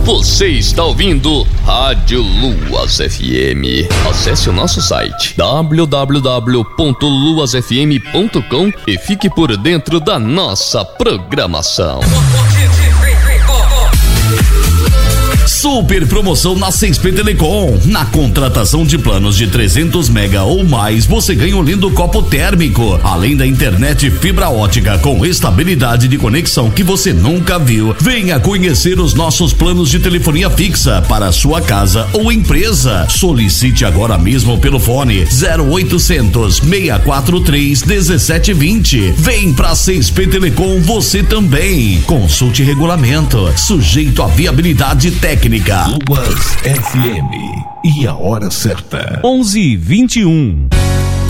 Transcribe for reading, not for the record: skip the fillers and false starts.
Você está ouvindo Rádio Luas FM. Acesse o nosso site www.luasfm.com e fique por dentro da nossa programação. Super promoção na 6P Telecom. Na contratação de planos de 300 mega ou mais, você ganha um lindo copo térmico, além da internet fibra ótica com estabilidade de conexão que você nunca viu. Venha conhecer os nossos planos de telefonia fixa para sua casa ou empresa. Solicite agora mesmo pelo fone 0800 643 1720. Vem pra 6P Telecom você também. Consulte regulamento, sujeito à viabilidade técnica. Luas FM e a hora certa. 11:21.